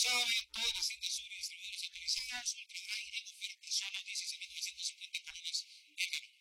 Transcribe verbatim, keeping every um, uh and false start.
saben, todos los indios distribuidores autorizados, ultra high, Ego Fair, Persona, dieciséis mil novecientos cincuenta cánones,